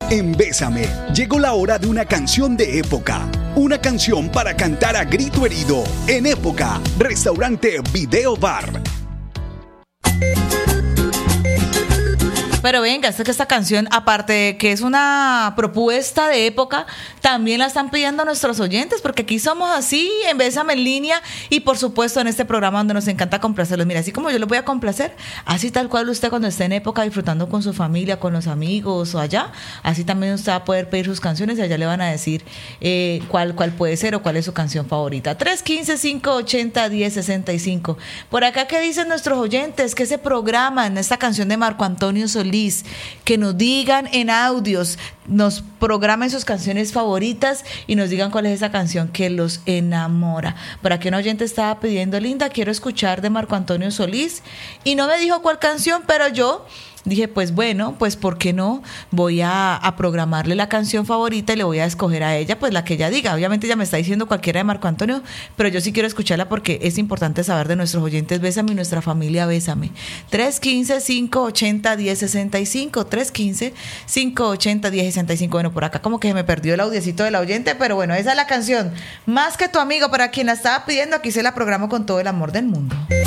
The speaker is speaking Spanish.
En Bésame, llegó la hora de una canción de época. Una canción para cantar a grito herido. En Época, Restaurante Video Bar. Pero venga, es que esta canción, aparte de que es una propuesta de época, también la están pidiendo nuestros oyentes, porque aquí somos así, en Bésame en línea, y por supuesto en este programa donde nos encanta complacerlos. Mira, así como yo los voy a complacer, así tal cual usted cuando esté en época disfrutando con su familia, con los amigos o allá, así también usted va a poder pedir sus canciones y allá le van a decir cuál puede ser o cuál es su canción favorita. 315-580-1065. Por acá, ¿qué dicen nuestros oyentes? Que ese programa, en esta canción de Marco Antonio Solís, que nos digan en audios, nos programen sus canciones favoritas y nos digan cuál es esa canción que los enamora. Por aquí un oyente estaba pidiendo, Linda, quiero escuchar de Marco Antonio Solís, y no me dijo cuál canción, pero yo dije, pues bueno, pues ¿por qué no? Voy a programarle la canción favorita y le voy a escoger a ella, pues la que ella diga. Obviamente ella me está diciendo cualquiera de Marco Antonio, pero yo sí quiero escucharla porque es importante saber de nuestros oyentes Bésame y nuestra familia Bésame. 315-580-1065, 315-580-1065. Bueno, por acá como que se me perdió el audiecito del oyente, pero bueno, esa es la canción. Más que tu amigo, para quien la estaba pidiendo, aquí se la programo con todo el amor del mundo.